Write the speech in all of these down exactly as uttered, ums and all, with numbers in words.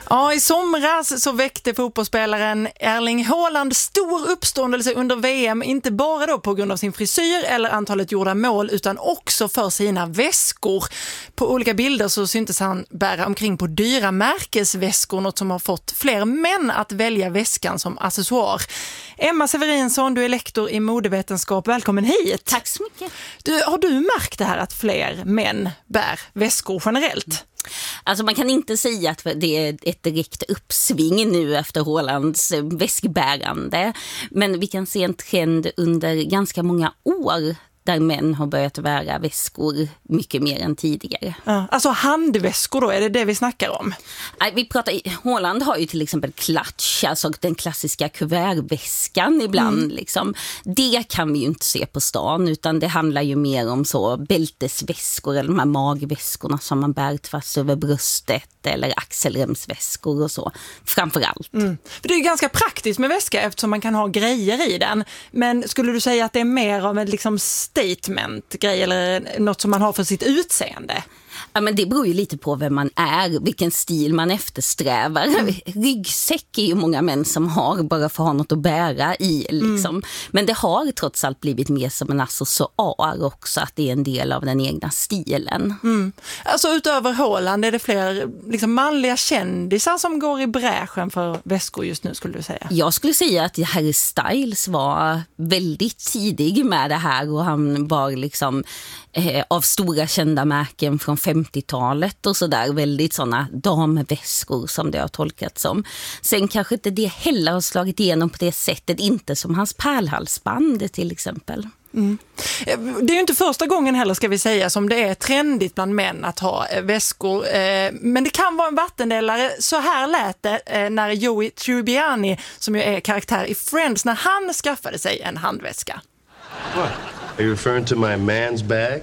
Ja, i somras så väckte fotbollsspelaren Erling Haaland stor uppståndelse under V M, inte bara då på grund av sin frisyr eller antalet gjorda mål utan också för sina väskor. På olika bilder så syntes han bära omkring på dyra märkesväskor, något som har fått fler män att välja väskan som accessoar. Emma Severinsson, du är lektor i modevetenskap. Välkommen hit. Tack så mycket. Du, har du märkt det här att fler män bär väskor generellt? Alltså man kan inte säga att det är ett direkt uppsving nu efter Haalands väskbärande. Men vi kan se en trend under ganska många år där män har börjat bära väskor mycket mer än tidigare. Ja, alltså handväskor då, är det det vi snackar om? Nej, vi pratar, Haaland har ju till exempel clutch, alltså den klassiska kuvertväskan ibland. Mm. Liksom. Det kan vi ju inte se på stan, utan det handlar ju mer om så bältesväskor eller de här magväskorna som man bär tvärs över bröstet eller axelremsväskor och så, framförallt. Mm. För det är ju ganska praktiskt med väska eftersom man kan ha grejer i den. Men skulle du säga att det är mer av en liksom statement-grej eller något som man har för sitt utseende? Ja, men det beror ju lite på vem man är, vilken stil man eftersträvar. Mm. Ryggsäck är ju många män som har bara för att ha något att bära i. Liksom. Mm. Men det har trots allt blivit mer som en accessoar också, att det är en del av den egna stilen. Mm. Alltså utöver Haaland är det fler liksom, manliga kändisar som går i bräschen för väskor just nu, skulle du säga? Jag skulle säga att Harry Styles var väldigt tidig med det här och han var liksom eh, av stora kända märken från femtiotalet och sådär, väldigt sådana damväskor som det har tolkats som. Sen kanske inte det heller har slagit igenom på det sättet, inte som hans pärlhalsband till exempel. Mm. Det är ju inte första gången heller, ska vi säga, som det är trendigt bland män att ha väskor. Men det kan vara en vattendelare. Så här lät det när Joey Tribbiani, som ju är karaktär i Friends, när han skaffade sig en handväska. What? Are you referring to my man's bag?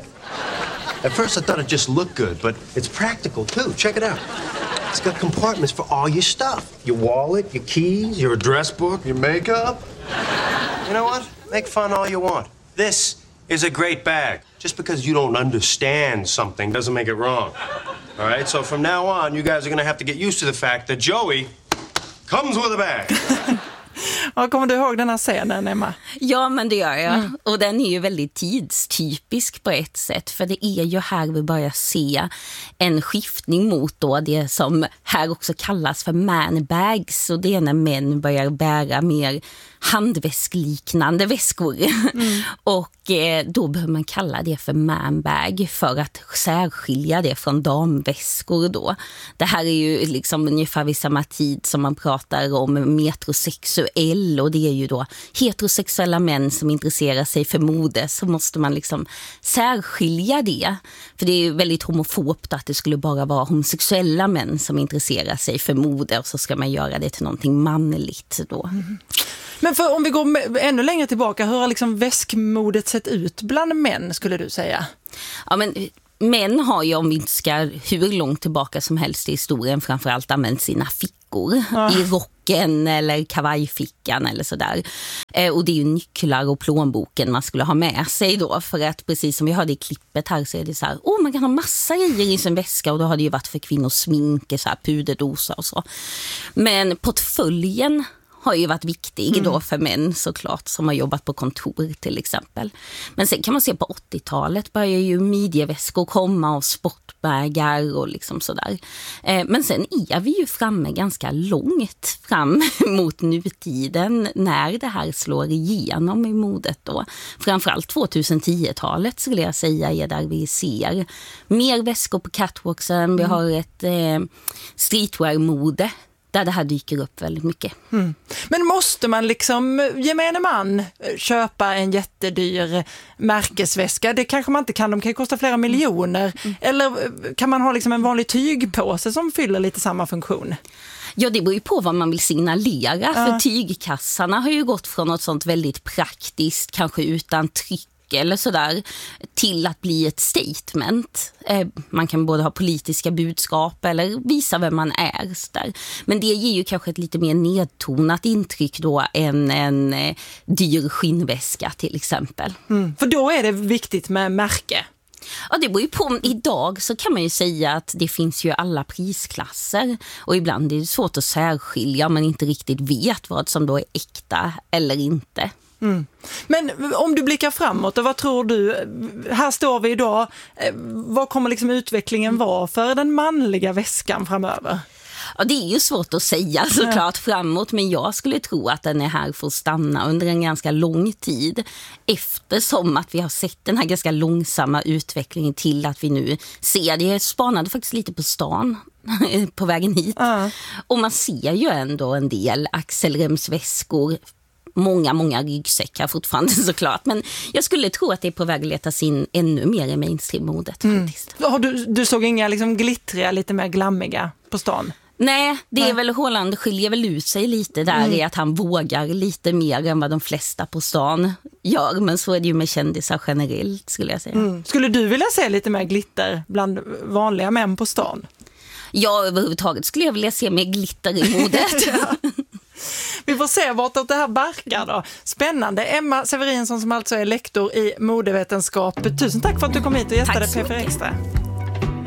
At first I thought it just looked good, but it's practical too. Check it out. It's got compartments for all your stuff. Your wallet, your keys, your address book, your makeup. You know what? Make fun all you want. This is a great bag. Just because you don't understand something doesn't make it wrong. All right? So from now on, you guys are going to have to get used to the fact that Joey comes with a bag. Ja, kommer du ihåg den här scenen, Emma? Ja, men det gör jag. Mm. Och den är ju väldigt tidstypisk på ett sätt. För det är ju här vi börjar se en skiftning mot då det som här också kallas för manbags. Och det är när män börjar bära mer handväskliknande väskor. Mm. Och eh, då behöver man kalla det för manbag för att särskilja det från damväskor då. Det här är ju liksom ungefär vid samma tid som man pratar om metrosexuell, och det är ju då heterosexuella män som intresserar sig för mode, så måste man liksom särskilja det. För det är ju väldigt homofobt att det skulle bara vara homosexuella män som intresserar sig för mode, och så ska man göra det till någonting manligt då. Mm. Men för om vi går ännu längre tillbaka, hur har liksom väskmodet sett ut bland män, skulle du säga? Ja, men män har ju, om vi inte ska hur långt tillbaka som helst i historien, framförallt använt sina fickor ja. i rocken eller kavajfickan eller sådär. Eh, och det är ju nycklar och plånboken man skulle ha med sig då, för att precis som vi hörde i klippet här så är det så här, åh, man kan ha massa grejer i sin väska, och då har det ju varit för kvinnors sminke, så här puderdosa och så. Men portföljen har ju varit viktig mm. då för män såklart, som har jobbat på kontor till exempel. Men sen kan man se på åttiotalet börjar ju midjeväskor komma och sportbägar och liksom sådär. Eh, men sen är vi ju framme ganska långt fram mot nutiden när det här slår igenom i modet då. Framförallt tjugohundratio-talet skulle jag säga är där vi ser mer väskor på catwalksen. Mm. Vi har ett eh, streetwear-mode där det här dyker upp väldigt mycket. Mm. Men måste man liksom, gemene man, köpa en jättedyr märkesväska? Det kanske man inte kan, de kan ju kosta flera miljoner. Mm. Eller kan man ha liksom en vanlig tygpåse som fyller lite samma funktion? Ja, det beror ju på vad man vill signalera. Ja. För tygkassarna har ju gått från något sånt väldigt praktiskt, kanske utan tryck eller sådär, till att bli ett statement. Eh, man kan både ha politiska budskap eller visa vem man är. Sådär. Men det ger ju kanske ett lite mer nedtonat intryck då än en eh, dyr skinnväska till exempel. Mm. För då är det viktigt med märke. Ja, det beror ju på. Idag så kan man ju säga att det finns ju alla prisklasser och ibland är det svårt att särskilja om man inte riktigt vet vad som då är äkta eller inte. Mm. Men om du blickar framåt, vad tror du? Här står vi idag. Vad kommer liksom utvecklingen vara för den manliga väskan framöver? Ja, det är ju svårt att säga såklart framåt, men jag skulle tro att den är här för att stanna under en ganska lång tid, eftersom att vi har sett den här ganska långsamma utvecklingen till att vi nu ser, det jag spanade faktiskt lite på stan på vägen hit, uh. och man ser ju ändå en del axelremsväskor, många, många ryggsäckar fortfarande såklart. Men jag skulle tro att det är på väg att letas in ännu mer i mainstream-modet mm. faktiskt. Har du, du såg inga liksom glittriga, lite mer glammiga på stan? Nej, det är Nej. väl Haaland skiljer väl ut sig lite där mm. i att han vågar lite mer än vad de flesta på stan gör. Men så är det ju med kändisar generellt, skulle jag säga. Mm. Skulle du vilja se lite mer glitter bland vanliga män på stan? Ja, överhuvudtaget skulle jag vilja se mer glitter i modet. Ja. Vi får se vart det här barkar då. Spännande. Emma Severinsson som alltså är lektor i modevetenskap. Tusen tack för att du kom hit och gästade P fyra Extra.